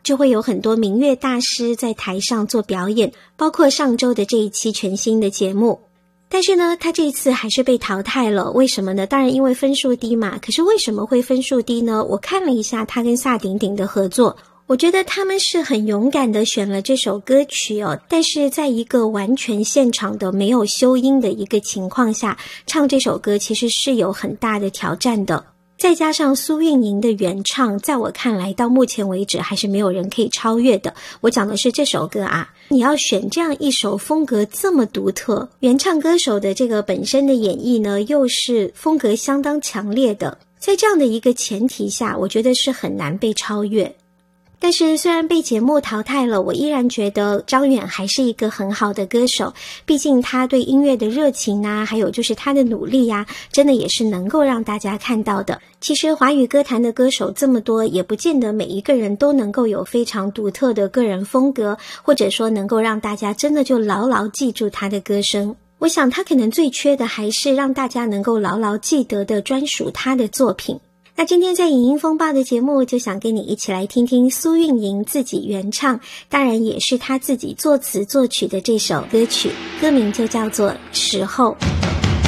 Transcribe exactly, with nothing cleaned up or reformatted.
就会有很多民乐大师在台上做表演，包括上周的这一期全新的节目。但是呢，他这一次还是被淘汰了，为什么呢？当然因为分数低嘛，可是为什么会分数低呢？我看了一下他跟萨顶顶的合作，我觉得他们是很勇敢的选了这首歌曲哦，但是在一个完全现场的没有修音的一个情况下，唱这首歌其实是有很大的挑战的。再加上苏运莹的原唱，在我看来到目前为止还是没有人可以超越的。我讲的是这首歌啊，你要选这样一首风格这么独特，原唱歌手的这个本身的演绎呢，又是风格相当强烈的，在这样的一个前提下，我觉得是很难被超越。但是虽然被节目淘汰了，我依然觉得张远还是一个很好的歌手，毕竟他对音乐的热情啊，还有就是他的努力呀、啊，真的也是能够让大家看到的。其实华语歌坛的歌手这么多，也不见得每一个人都能够有非常独特的个人风格，或者说能够让大家真的就牢牢记住他的歌声。我想他可能最缺的还是让大家能够牢牢记得的专属他的作品。那今天在影音风暴的节目，就想跟你一起来听听苏运莹自己原唱，当然也是她自己作词作曲的这首歌曲，歌名就叫做《时候》。